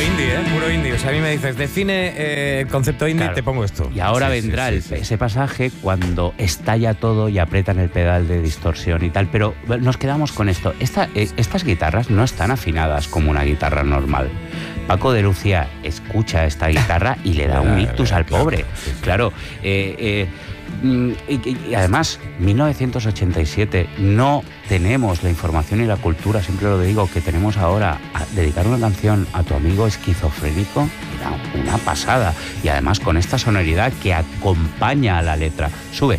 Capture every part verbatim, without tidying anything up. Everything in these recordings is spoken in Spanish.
puro indie, ¿eh? Puro indie. O sea, a mí me dices, define eh, el concepto indie, claro. te pongo esto. Y ahora sí, vendrá sí, el, sí, sí. ese pasaje cuando estalla todo y apretan el pedal de distorsión y tal. Pero nos quedamos con esto. Esta, eh, estas guitarras no están afinadas como una guitarra normal. Paco de Lucía escucha esta guitarra y le da un ictus al pobre. Claro, eh, eh, y, y además, mil novecientos ochenta y siete, no tenemos la información y la cultura, siempre lo digo, que tenemos ahora. A dedicar una canción a tu amigo esquizofrénico era una pasada. Y además con esta sonoridad que acompaña a la letra. Sube.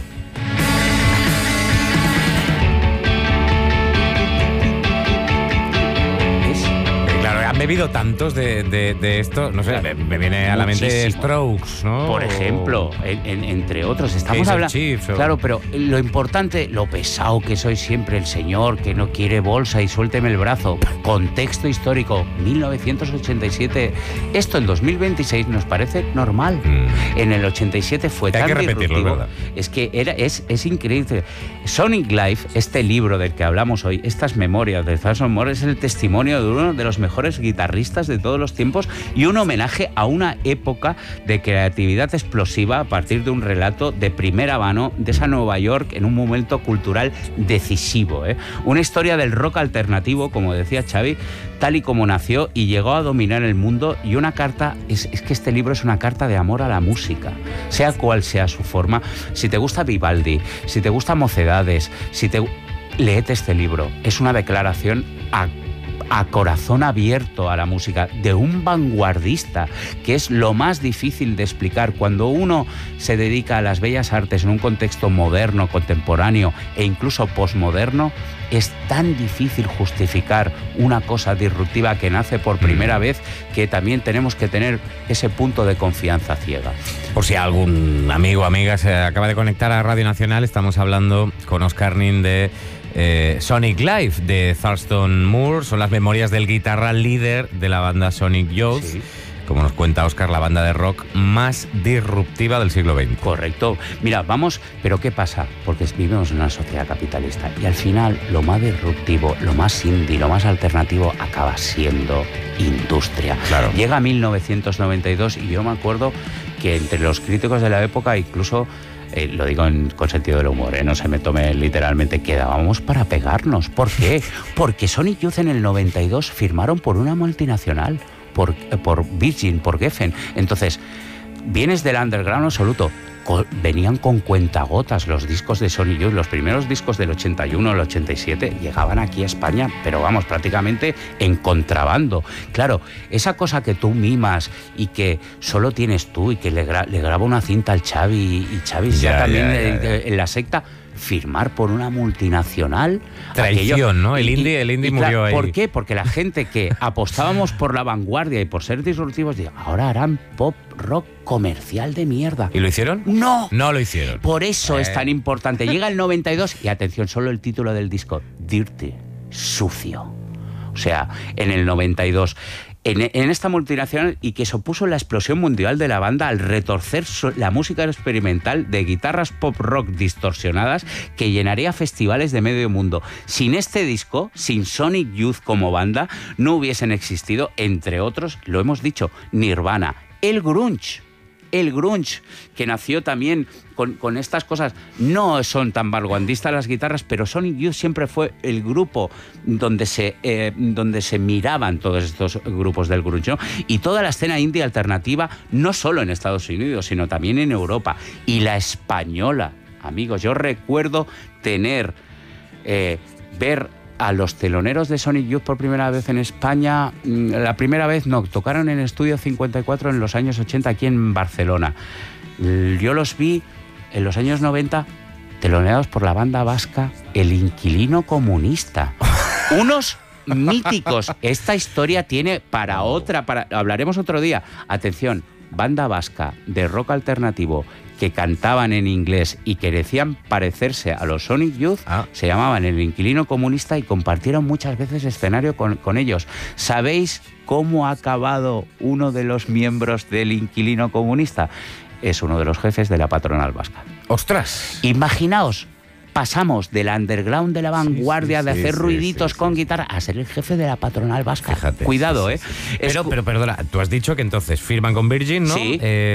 Han bebido tantos de, de, de esto, no sé, me, me viene a la mente Muchísimo. Strokes, ¿no? Por ejemplo, en, en, entre otros, estamos hablando. O... Claro, pero lo importante, lo pesado que soy siempre el señor que no quiere bolsa y suélteme el brazo. Contexto histórico, mil novecientos ochenta y siete. Esto en dos mil veintiséis nos parece normal. Mm. En el ochenta y siete fue tan disruptivo. Es que era, es, es increíble. Sonic Life, este libro del que hablamos hoy, estas memorias de Thurston Moore, es el testimonio de uno de los mejores guitarristas de todos los tiempos y un homenaje a una época de creatividad explosiva a partir de un relato de primera mano de esa Nueva York en un momento cultural decisivo, ¿eh? Una historia del rock alternativo, como decía Xavi, tal y como nació y llegó a dominar el mundo, y una carta, es, es que este libro es una carta de amor a la música, sea cual sea su forma. Si te gusta Vivaldi, si te gusta Mocedades, si te... léete este libro, es una declaración a a corazón abierto a la música, de un vanguardista, que es lo más difícil de explicar. Cuando uno se dedica a las bellas artes en un contexto moderno, contemporáneo e incluso posmoderno, es tan difícil justificar una cosa disruptiva que nace por primera vez, que también tenemos que tener ese punto de confianza ciega. Por si algún amigo o amiga se acaba de conectar a Radio Nacional, estamos hablando con Óscar Nin de Eh, Sonic Life de Thurston Moore. Son las memorias del guitarra líder de la banda Sonic Youth. Sí. Como nos cuenta Óscar, la banda de rock más disruptiva del siglo veinte. Correcto. Mira, vamos, pero ¿qué pasa? Porque vivimos en una sociedad capitalista y al final lo más disruptivo, lo más indie, lo más alternativo acaba siendo industria. Claro. Llega mil novecientos noventa y dos y yo me acuerdo que entre los críticos de la época, incluso... Eh, lo digo en, con sentido del humor, ¿eh? No se me tome literalmente, quedábamos para pegarnos. ¿Por qué? Porque Sonic Youth en el noventa y dos firmaron por una multinacional, por, por Virgin, por Geffen. Entonces, vienes del underground absoluto. Con, venían con cuentagotas los discos de Sonic Youth, los primeros discos del ochenta y uno, el ochenta y siete, llegaban aquí a España, pero vamos, prácticamente en contrabando. Claro, esa cosa que tú mimas y que solo tienes tú y que le, gra le graba una cinta al Xavi y Xavi ya, también ya, ya, ya. en la secta, firmar por una multinacional. Traición, aquello, ¿no? El y, indie, el indie y, murió claro, ahí. ¿Por qué? Porque la gente que apostábamos por la vanguardia y por ser disruptivos, digo, ahora harán pop rock comercial de mierda. ¿Y lo hicieron? No. No lo hicieron. Por eso eh. es tan importante. Llega el noventa y dos y atención, solo el título del disco, Dirty, sucio. O sea, en el noventa y dos... En, en esta multinacional, y que supuso la explosión mundial de la banda al retorcer la música experimental de guitarras pop rock distorsionadas que llenaría festivales de medio mundo. Sin este disco, sin Sonic Youth como banda, no hubiesen existido, entre otros, lo hemos dicho, Nirvana, el grunge. El grunge, que nació también con, con estas cosas. No son tan vanguardistas las guitarras, pero Sonic Youth siempre fue el grupo donde se, eh, donde se miraban todos estos grupos del grunge, ¿no? Y toda la escena indie alternativa, no solo en Estados Unidos, sino también en Europa. Y la española, amigos. Yo recuerdo tener, eh, ver... a los teloneros de Sonic Youth por primera vez en España. La primera vez no, tocaron en Estudio cincuenta y cuatro en los años ochenta aquí en Barcelona. Yo los vi en los años noventa teloneados por la banda vasca El Inquilino Comunista. Unos míticos. Esta historia tiene para otra, para, hablaremos otro día. Atención, banda vasca de rock alternativo que cantaban en inglés y que decían parecerse a los Sonic Youth, ah. se llamaban El Inquilino Comunista y compartieron muchas veces escenario con, con ellos. ¿Sabéis cómo ha acabado uno de los miembros del Inquilino Comunista? Es uno de los jefes de la patronal vasca. ¡Ostras! Imaginaos pasamos del underground de la vanguardia, sí, de sí, hacer sí, ruiditos sí, sí, con sí. guitarra, a ser el jefe de la patronal vasca. Fíjate. Cuidado, Sí, ¿eh? sí, sí. Es Pero, cu- pero perdona, tú has dicho que entonces firman con Virgin, ¿no? Sí. Eh,